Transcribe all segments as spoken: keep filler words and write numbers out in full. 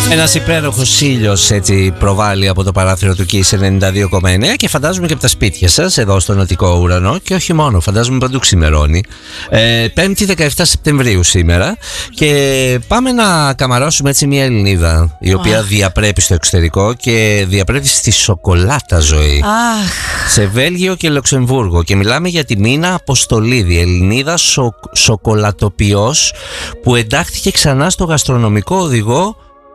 Ένας υπέροχος ήλιος έτσι προβάλλει από το παράθυρο του Kiss ενενήντα δύο κόμμα εννέα και φαντάζομαι και από τα σπίτια σας εδώ στο νοτικό ουρανό και όχι μόνο, φαντάζομαι παντού ξημερώνει. ε, Πέμπτη δεκαεφτά Σεπτεμβρίου σήμερα και πάμε να καμαρώσουμε έτσι μια Ελληνίδα η οποία oh. διαπρέπει στο εξωτερικό και διαπρέπει στη σοκολάτα ζωή oh. σε Βέλγιο και Λουξεμβούργο και μιλάμε για τη Μίνα Αποστολίδη, Ελληνίδα σο, σοκολατοποιός που εντάχθηκε ξανά στο γαστρονομικό οδηγό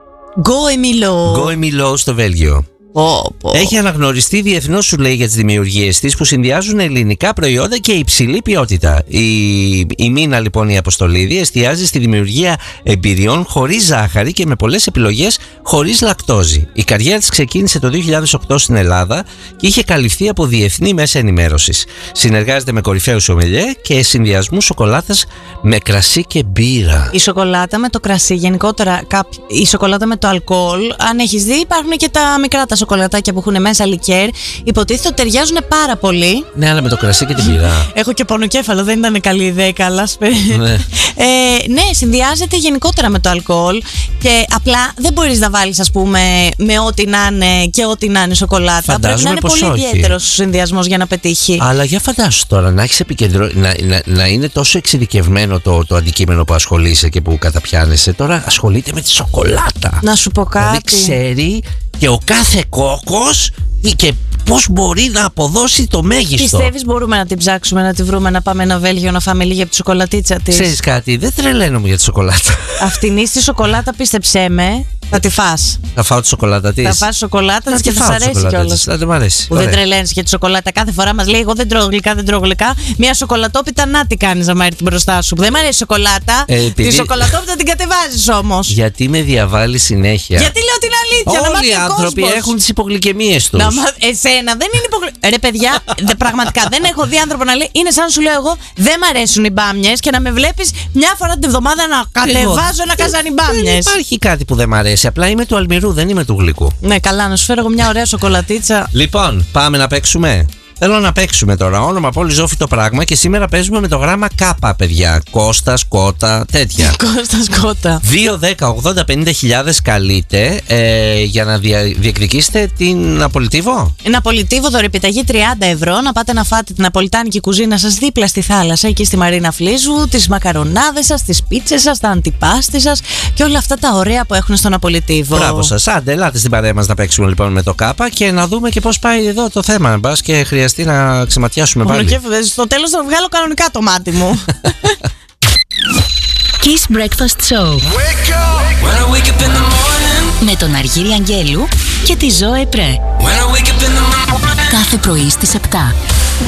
Go Emilo στο Βέλγιο. Oh, oh. Έχει αναγνωριστεί διεθνώς, σου λέει, για τις δημιουργίες της που συνδυάζουν ελληνικά προϊόντα και υψηλή ποιότητα. Η, η Μίνα λοιπόν η Αποστολίδη εστιάζει στη δημιουργία εμπειριών χωρίς ζάχαρη και με πολλές επιλογές χωρίς λακτόζη. Η καριέρα της ξεκίνησε το δύο χιλιάδες οκτώ στην Ελλάδα και είχε καλυφθεί από διεθνή μέσα ενημέρωσης. Συνεργάζεται με κορυφαίους ομελιέ και συνδυασμού σοκολάτας με κρασί και μπύρα. Η σοκολάτα με το κρασί, γενικότερα η σοκολάτα με το αλκοόλ, αν έχεις δει, υπάρχουν και τα μικρά τα σοκολατάκια που έχουν μέσα λικέρ. Υποτίθεται ότι ταιριάζουν πάρα πολύ. Ναι, αλλά με το κρασί και την πυρά. Έχω και πονοκέφαλο, δεν ήταν καλή ιδέα, καλά. Ναι. ε, ναι, συνδυάζεται γενικότερα με το αλκοόλ και απλά δεν μπορείς να βάλεις, ας πούμε, με ό,τι να είναι και ό,τι να είναι σοκολάτα. Φαντάζομαι. Πρέπει να είναι πολύ ιδιαίτερος ο συνδυασμός για να πετύχει. Αλλά για φαντάσου τώρα να έχεις επικεντρω... να, να, να είναι τόσο εξειδικευμένο το, το αντικείμενο που ασχολείσαι και που καταπιάνεσαι. Τώρα ασχολείται με τη σοκολάτα. Να σου πω κάτι. Δηλαδή ξέρει και ο κάθε κόκκος και πώς μπορεί να αποδώσει το μέγιστο. Πιστεύεις μπορούμε να την ψάξουμε, να τη βρούμε, να πάμε ένα Βέλγιο να φάμε λίγη από τη σοκολατίτσα της? Ξέρεις κάτι, δεν τρελαίνομαι για τη σοκολάτα. Αυτήν στη σοκολάτα, πίστεψέ με, θα τη φας. Θα φάω τη σοκολάτα της. Θα φας σοκολάτα της και θα σ' αρέσει κιόλας. Θα μ' αρέσει. Που δεν τρελαίνεις για τη σοκολάτα. Κάθε φορά μας λέει: εγώ δεν τρώω γλυκά, δεν τρώω γλυκά. Μια σοκολατόπιτα να τι κάνεις άμα έρθει μπροστά σου. Που δεν μ' αρέσει η σοκολάτα. Ε, επειδή... Τη σοκολατόπιτα την κατεβάζεις όμως. Γιατί με διαβάλλει συνέχεια. Γιατί λέω την αλήθεια. Όλοι οι άνθρωποι κόσμος. Έχουν τις υπογλυκαιμίες τους. Να, μα, εσένα δεν είναι υπογλυκαιμία. Ρε παιδιά, δε, πραγματικά δεν έχω δει άνθρωπο να λέει: είναι σαν να σου λέω εγώ, δεν μ' αρέσουν οι μπάμιες και να με βλέπεις μια φορά την εβδομάδα να κατεβάζω ένα καζάνι μπάμιες. Δεν υπάρχει κάτι που δεν μ' αρέσει. Απλά είμαι του αλμυρού, δεν είμαι του γλυκού. Ναι, καλά, να σου φέρω μια ωραία σοκολατίτσα. Λοιπόν, πάμε να παίξουμε. Θέλω να παίξουμε τώρα. Όνομα πολύ ζώφιτο πράγμα και σήμερα παίζουμε με το γράμμα Κάπα, παιδιά. Κώστας, Κώτα, τέτοια. Κώστας, Κώτα. δύο, δέκα, ογδόντα, πενήντα χιλιάδες καλείτε ε, για να δια, διεκδικήσετε την Απολυτίβο. Είναι Απολυτίβο, δωρεπιταγή τριάντα ευρώ. Να πάτε να φάτε την απολυτάνικη κουζίνα σας δίπλα στη θάλασσα, εκεί στη Μαρίνα Φλίζου, τις μακαρονάδες σας, τις πίτσες σας, τα αντιπάστη σας και όλα αυτά τα ωραία που έχουν στον Απολυτίβο. Μπράβο σας. Άντε, ελάτε στην παρέα μας να παίξουμε λοιπόν με το Κάπα και να δούμε και πώς πάει εδώ το θέμα. Μπας και χρειάζεται να ξεματιάσουμε πάλι. Και στο τέλος θα βγάλω κανονικά το μάτι μου. Kiss Breakfast Show. Wake up. When I wake up in the morning. Με τον Αργύρη Αγγέλου και τη Ζωέ Πρέ. When I wake up in the morning. Κάθε πρωί στις επτά.